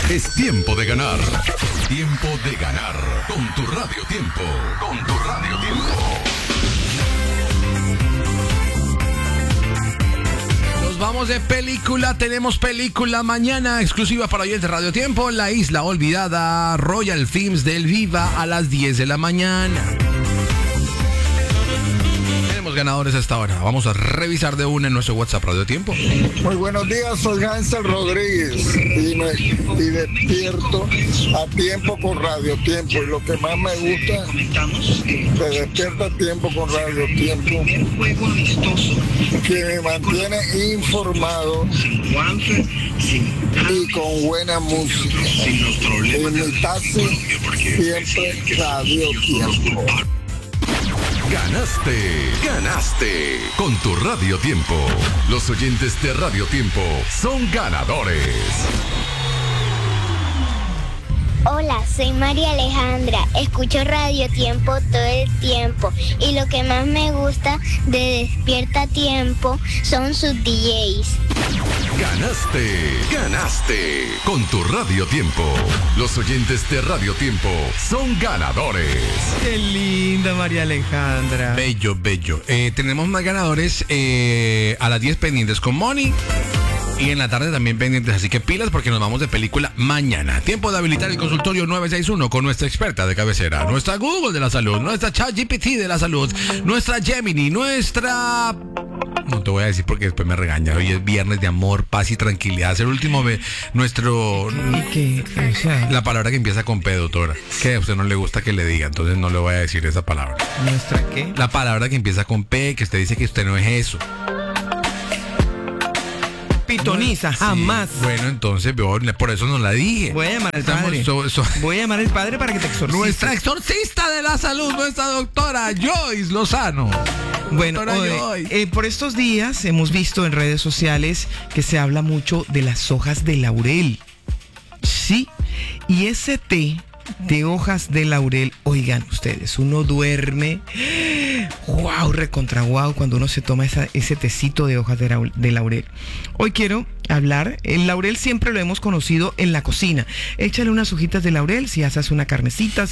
Es tiempo de ganar. Tiempo de ganar. Con tu Radio Tiempo. Con tu Radio Tiempo. Nos vamos de película. Tenemos película mañana exclusiva para oyentes de Radio Tiempo. La Isla Olvidada, Royal Films del Viva a las 10 de la mañana. Ganadores a esta hora. Vamos a revisar de una en nuestro WhatsApp Radio Tiempo. Muy buenos días, soy Hansel Rodríguez y despierto a tiempo con Radio Tiempo. Y lo que más me gusta, te despierta a tiempo con Radio Tiempo, que me mantiene informado y con buena música. En mi taxi siempre Radio Tiempo. Ganaste con tu Radio Tiempo. Los oyentes de Radio Tiempo son ganadores. Hola, soy María Alejandra. Escucho Radio Tiempo todo el tiempo. Y lo que más me gusta de Despierta Tiempo son sus DJs. Ganaste con tu Radio Tiempo. Los oyentes de Radio Tiempo son ganadores. Qué linda María Alejandra. Bello. Tenemos más ganadores a las 10 pendientes con Moni. Y en la tarde también pendientes, así que pilas porque nos vamos de película mañana. Tiempo de habilitar el consultorio 961 con nuestra experta de cabecera, nuestra Google de la salud, nuestra ChatGPT de la salud, nuestra Gemini, nuestra... No te voy a decir porque después me regaña. Hoy es viernes de amor, paz y tranquilidad. Es el último nuestro... ¿Qué? O sea, la palabra que empieza con P, doctora. Que a usted no le gusta que le diga, entonces no le voy a decir esa palabra. ¿nuestra qué? La palabra que empieza con P, que usted dice que usted no es eso. Pitoniza, jamás. Sí. Bueno, entonces, por eso no la dije. Voy a llamar al padre. Voy a llamar al padre para que te exorcice. Nuestra exorcista de la salud, nuestra doctora Joyce Lozano. Bueno, por estos días hemos visto en redes sociales que se habla mucho de las hojas de laurel. Sí, y ese té de hojas de laurel, oigan ustedes, uno duerme, wow, recontra wow, cuando uno se toma ese tecito de hojas de laurel. Hoy quiero hablar, el laurel siempre lo hemos conocido en la cocina. Échale unas hojitas de laurel si haces una carnecita,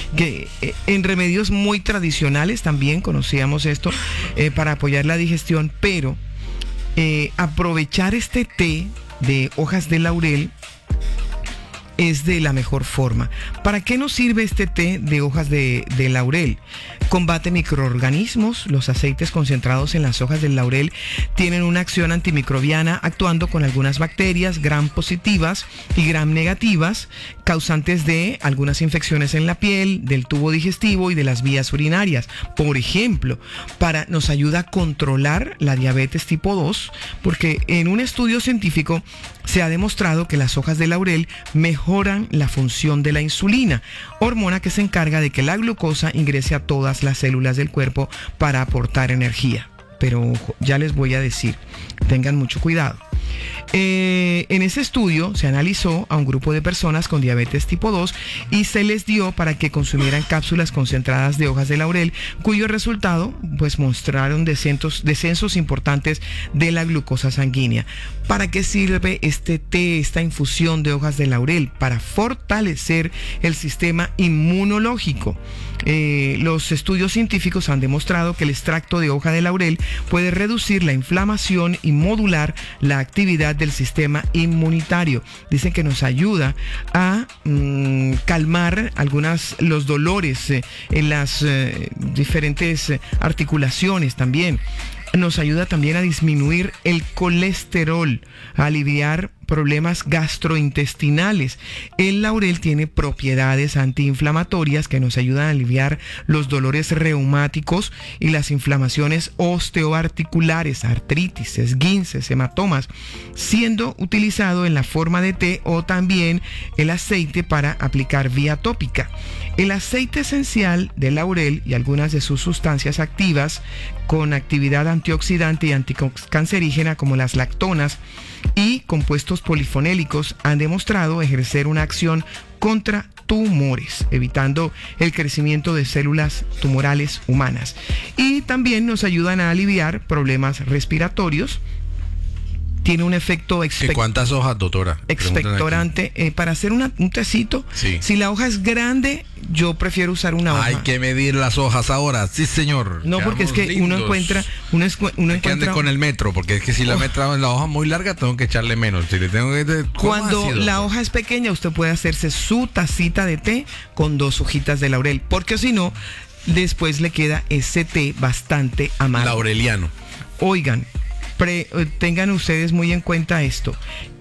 en remedios muy tradicionales también conocíamos esto para apoyar la digestión, pero aprovechar este té de hojas de laurel es de la mejor forma. ¿Para qué nos sirve este té de hojas de laurel? Combate microorganismos. Los aceites concentrados en las hojas del laurel tienen una acción antimicrobiana, actuando con algunas bacterias gram positivas y gram negativas, causantes de algunas infecciones en la piel, del tubo digestivo y de las vías urinarias. Por ejemplo, nos ayuda a controlar la diabetes tipo 2, porque en un estudio científico se ha demostrado que las hojas de laurel mejoran la función de la insulina, hormona que se encarga de que la glucosa ingrese a todas las células del cuerpo para aportar energía. Pero ojo, ya les voy a decir, tengan mucho cuidado. En ese estudio se analizó a un grupo de personas con diabetes tipo 2 y se les dio para que consumieran cápsulas concentradas de hojas de laurel, cuyo resultado pues mostraron descensos importantes de la glucosa sanguínea. ¿Para qué sirve este té, esta infusión de hojas de laurel? Para fortalecer el sistema inmunológico. Los estudios científicos han demostrado que el extracto de hoja de laurel puede reducir la inflamación y modular la actividad del sistema inmunitario. Dicen que nos ayuda a calmar los dolores en las diferentes articulaciones también. Nos ayuda también a disminuir el colesterol, a aliviar problemas gastrointestinales. El laurel tiene propiedades antiinflamatorias que nos ayudan a aliviar los dolores reumáticos y las inflamaciones osteoarticulares, artritis, esguinces, hematomas, siendo utilizado en la forma de té o también el aceite para aplicar vía tópica. El aceite esencial de laurel y algunas de sus sustancias activas con actividad antioxidante y anticancerígena como las lactonas y compuestos polifonélicos han demostrado ejercer una acción contra tumores, evitando el crecimiento de células tumorales humanas. Y también nos ayudan a aliviar problemas respiratorios. tiene un efecto ¿Cuántas hojas, doctora? Expectorante. Para hacer un tecito, sí. Si la hoja es grande, yo prefiero usar una hoja. Hay que medir las hojas ahora, sí señor. No, porque es que lindos. uno encuentra que ande con el metro, porque es que si la hoja muy larga tengo que echarle menos. Si le tengo que cuando la hoja es pequeña, usted puede hacerse su tacita de té con 2 hojitas de laurel, porque si no, después le queda ese té bastante amargo. Laureliano. Oigan, tengan ustedes muy en cuenta esto,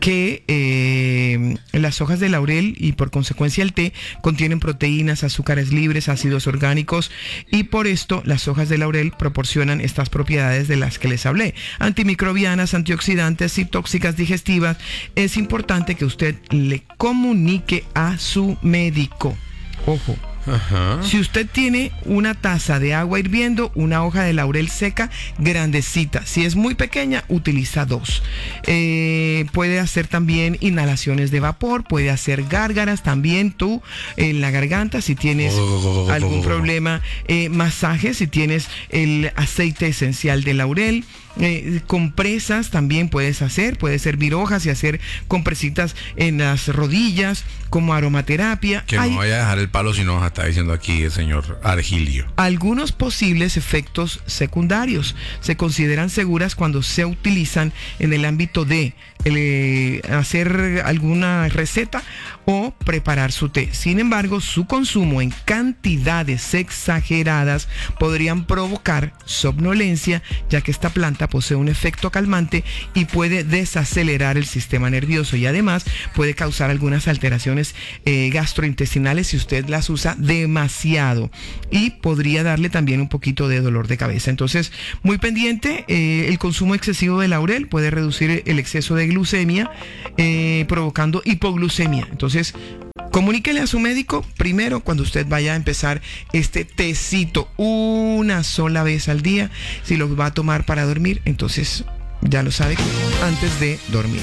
que las hojas de laurel y por consecuencia el té contienen proteínas, azúcares libres, ácidos orgánicos, y por esto las hojas de laurel proporcionan estas propiedades de las que les hablé: antimicrobianas, antioxidantes y tóxicas digestivas. Es importante que usted le comunique a su médico. Ojo. Ajá. Si usted tiene una taza de agua hirviendo, una hoja de laurel seca grandecita. Si es muy pequeña, utiliza 2. Puede hacer también inhalaciones de vapor, puede hacer gárgaras también tú en la garganta si tienes algún problema. Masajes si tienes el aceite esencial de laurel. Compresas también puedes servir hojas y hacer compresitas en las rodillas como aromaterapia. Que no vaya a dejar el palo sin hoja, está diciendo aquí el señor Argilio. Algunos posibles efectos secundarios se consideran seguras cuando se utilizan en el ámbito de hacer alguna receta o preparar su té. Sin embargo, su consumo en cantidades exageradas podrían provocar somnolencia, ya que esta planta posee un efecto calmante y puede desacelerar el sistema nervioso, y además puede causar algunas alteraciones gastrointestinales si usted las usa demasiado, y podría darle también un poquito de dolor de cabeza. Entonces, muy pendiente, el consumo excesivo de laurel puede reducir el exceso de glucemia, provocando hipoglucemia. Entonces, comuníquele a su médico primero cuando usted vaya a empezar este tecito una sola vez al día. Si lo va a tomar para dormir, entonces ya lo sabe, antes de dormir.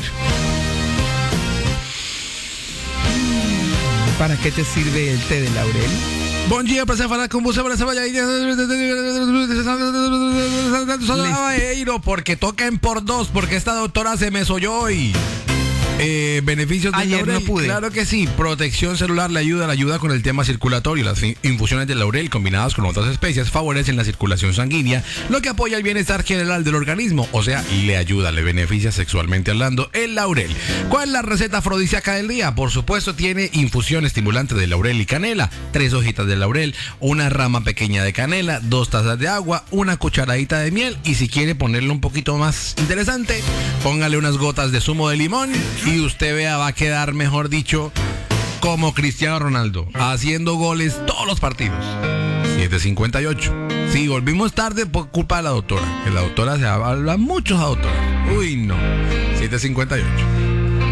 ¿Para qué te sirve el té de laurel? Buen día, para falar con vos, porque toca en por 2, porque esta doctora se me soyó hoy. Beneficios de ayer laurel. No pude. Claro que sí. Protección celular le ayuda con el tema circulatorio. Las infusiones de laurel combinadas con otras especias favorecen la circulación sanguínea, lo que apoya el bienestar general del organismo. O sea, le ayuda, le beneficia sexualmente hablando el laurel. ¿Cuál es la receta afrodisíaca del día? Por supuesto, tiene infusión estimulante de laurel y canela, 3 hojitas de laurel, una rama pequeña de canela, 2 tazas de agua, una cucharadita de miel, y si quiere ponerle un poquito más interesante, póngale unas gotas de zumo de limón. Y usted vea, va a quedar, mejor dicho, como Cristiano Ronaldo, haciendo goles todos los partidos. 7:58. Sí, volvimos tarde por culpa de la doctora. Que la doctora se habla mucho, la doctora. Uy, no. 7:58.